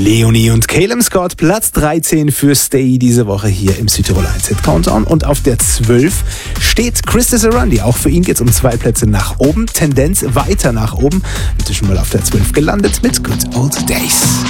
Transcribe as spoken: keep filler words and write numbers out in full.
Leonie und Caleb Scott, Platz dreizehn für Stay diese Woche hier im Südtirol eins Hit Countdown. Und auf der zwölf steht Chris Disarondy. Auch für ihn geht es um zwei Plätze nach oben. Tendenz weiter nach oben. Inzwischen mal auf der zwölf gelandet mit Good Old Days.